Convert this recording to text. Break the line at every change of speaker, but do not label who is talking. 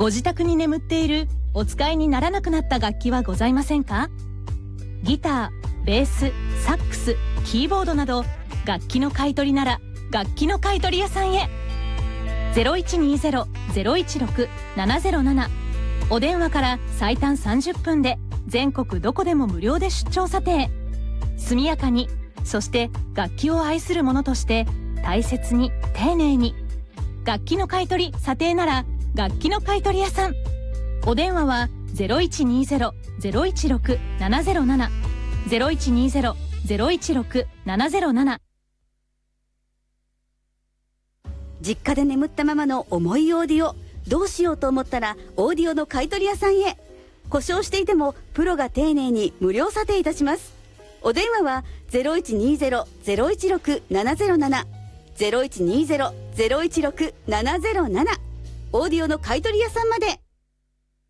ご自宅に眠っているお使いにならなくなった楽器はございませんか？ギター、ベース、サックス、キーボードなど楽器の買い取りなら楽器の買い取り屋さんへ。 0120-016-707 お電話から最短30分で全国どこでも無料で出張査定。速やかに、そして楽器を愛する者として大切に丁寧に。楽器の買い取り査定なら楽器の買い取り屋さん。お電話は 0120-016-707 0120-016-707。
実家で眠ったままの重いオーディオ、どうしようと思ったらオーディオの買い取り屋さんへ。故障していてもプロが丁寧に無料査定いたします。お電話は 0120-016-707 0120-016-707 オーディオの買い取り屋さんまで。